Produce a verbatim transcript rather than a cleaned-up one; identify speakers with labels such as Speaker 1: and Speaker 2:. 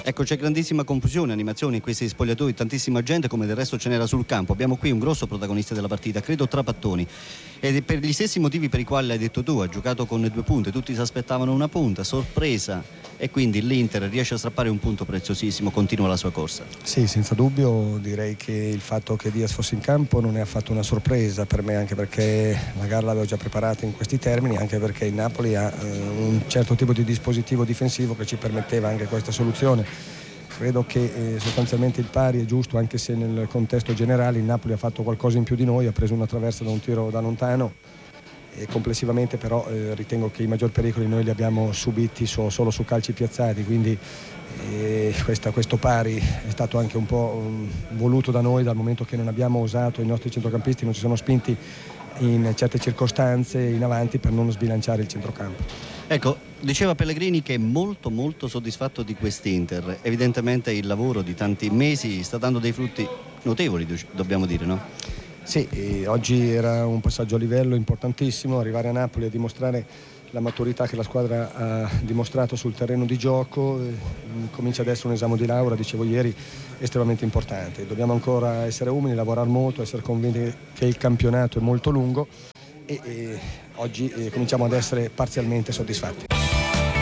Speaker 1: Ecco, c'è grandissima confusione, animazioni in questi spogliatoi, tantissima gente, come del resto ce n'era sul campo. Abbiamo qui un grosso protagonista della partita, credo Trapattoni, ed è per gli stessi motivi per i quali l'hai detto tu, ha giocato con due punte, tutti si aspettavano una punta, sorpresa, e quindi l'Inter riesce a strappare un punto preziosissimo, continua la sua corsa.
Speaker 2: Sì, senza dubbio, direi che il fatto che Diaz fosse in campo non è affatto una sorpresa per me, anche perché la gara l'avevo già preparata in questi termini, anche perché il Napoli ha eh, un certo tipo di dispositivo difensivo che ci permetteva anche questa soluzione. Credo che eh, sostanzialmente il pari è giusto, anche se nel contesto generale il Napoli ha fatto qualcosa in più di noi, ha preso una traversa da un tiro da lontano e complessivamente però eh, ritengo che i maggior pericoli noi li abbiamo subiti so, solo su calci piazzati, quindi eh, questa, questo pari è stato anche un po' um, voluto da noi, dal momento che non abbiamo osato, i nostri centrocampisti non si sono spinti in certe circostanze in avanti per non sbilanciare il centrocampo.
Speaker 1: Ecco, diceva Pellegrini che è molto molto soddisfatto di quest'Inter, evidentemente il lavoro di tanti mesi sta dando dei frutti notevoli, dobbiamo dire, no?
Speaker 2: Sì, oggi era un passaggio a livello importantissimo, arrivare a Napoli a dimostrare la maturità che la squadra ha dimostrato sul terreno di gioco, comincia ad essere un esame di laurea, dicevo ieri, estremamente importante. Dobbiamo ancora essere umili, lavorare molto, essere convinti che il campionato è molto lungo e, e oggi eh, cominciamo ad essere parzialmente soddisfatti.